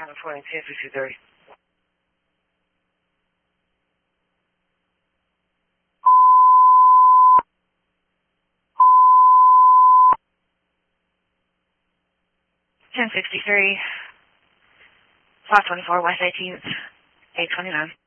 California, 1053. Ten 63, 524 West 18th, 829.